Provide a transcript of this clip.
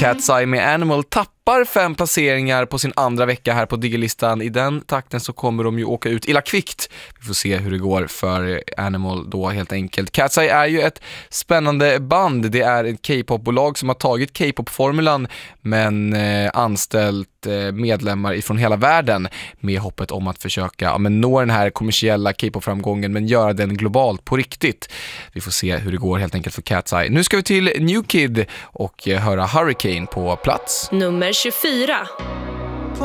Cat's Eye med Animal tappar 5 placeringar på sin andra vecka här på Diggerlistan. I den takten så kommer de ju åka ut illa kvickt. Vi får se hur det går för Animal då helt enkelt. Cat's Eye är ju ett spännande band. Det är ett K-pop-bolag som har tagit K-pop-formulan men anställt medlemmar ifrån hela världen med hoppet om att försöka nå den här kommersiella K-pop-framgången men göra den globalt på riktigt. Vi får se hur det går helt enkelt för Cat's Eye. Nu ska vi till New Kid och höra Hurricane på plats nummer 24.